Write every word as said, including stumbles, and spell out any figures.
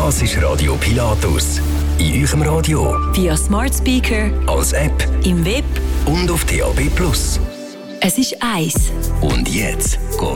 Das ist Radio Pilatus. In eurem Radio, via Smart Speaker, als App, im Web und auf D A B Plus. Es ist eins. Und jetzt geht